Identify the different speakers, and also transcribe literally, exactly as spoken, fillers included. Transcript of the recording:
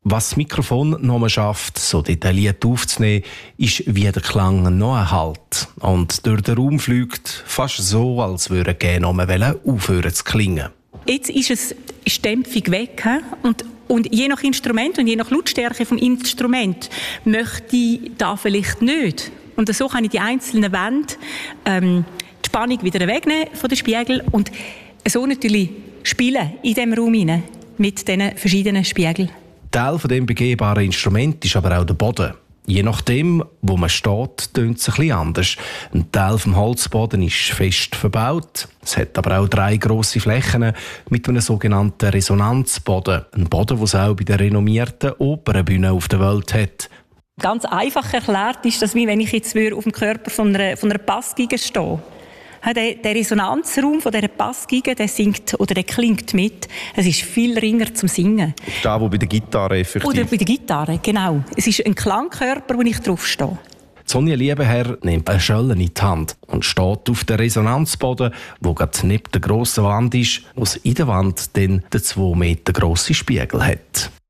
Speaker 1: Was das Mikrofon noch schafft, so detailliert aufzunehmen, ist, wie der Klang noch erhält. Und durch den Raum fliegt, fast so, als würde er gerne noch aufhören zu klingen.
Speaker 2: Jetzt ist es ist die Dämpfung weg. Und, und je nach Instrument und je nach Lautstärke des Instruments möchte ich da vielleicht nicht. Und so kann ich die einzelnen Wände ähm, die Spannung wieder wegnehmen von den Spiegeln und so natürlich spielen in diesem Raum hinein mit diesen verschiedenen Spiegeln.
Speaker 1: Teil von dem begehbaren Instrument ist aber auch der Boden. Je nachdem, wo man steht, tönt es ein bisschen anders. Ein Teil vom Holzboden ist fest verbaut. Es hat aber auch drei grosse Flächen mit einem sogenannten Resonanzboden. Ein Boden, den es auch bei den renommierten Opernbühnen auf der Welt hat.
Speaker 2: Ganz einfach erklärt ist das, wie wenn ich jetzt auf dem Körper von einer, von einer Bassgeige stehe. Der, der Resonanzraum von dieser Bassgeige, der singt oder der klingt mit. Es ist viel ringer zum Singen.
Speaker 3: Da, wo bei der Gitarre effektiv.
Speaker 2: Oder bei der Gitarre, genau. Es ist ein Klangkörper, wo ich drauf stehe.
Speaker 1: Sonja Liebenherr nimmt eine Schelle in die Hand und steht auf dem Resonanzboden, der gerade neben der grossen Wand ist, was in der Wand dann den zwei Meter grossen Spiegel hat.